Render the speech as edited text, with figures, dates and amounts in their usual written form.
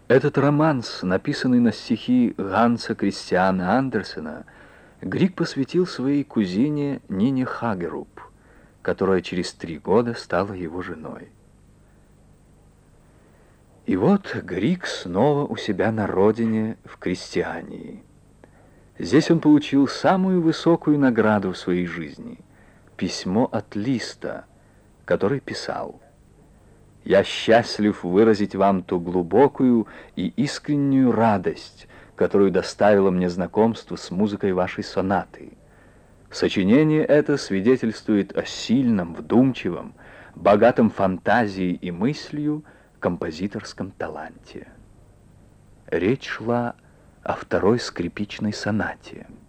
Этот романс, написанный на стихи Ганса Кристиана Андерсена, Григ посвятил своей кузине Нине Хагеруб, которая через 3 года стала его женой. И вот Григ снова у себя на родине, в Крестьянии. Здесь он получил самую высокую награду в своей жизни — письмо от Листа, который писал: «Я счастлив выразить вам ту глубокую и искреннюю радость, которую доставило мне знакомство с музыкой вашей сонаты. Сочинение это свидетельствует о сильном, вдумчивом, богатом фантазией и мыслью композиторском таланте». Речь шла о второй скрипичной сонате.